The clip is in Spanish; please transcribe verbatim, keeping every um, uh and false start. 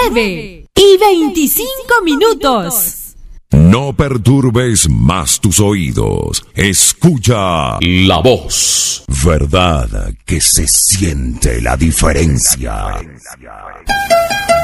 nueve y veinticinco minutos. No perturbes más tus oídos. Escucha la voz. Verdad que se siente la diferencia.